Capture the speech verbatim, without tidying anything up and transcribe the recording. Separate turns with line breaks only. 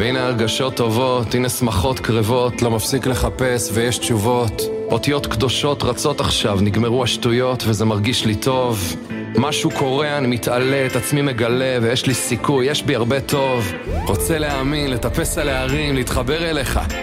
והנה הרגשות טובות, הנה שמחות קרבות, לא מפסיק לחפש ויש תשובות. אותיות קדושות רצות עכשיו, נגמרו השטויות וזה מרגיש לי טוב. משהו קורה, אני מתעלה, את עצמי מגלה ויש לי סיכוי, יש בי הרבה טוב. רוצה להאמין, לטפס על הערים, להתחבר אליך.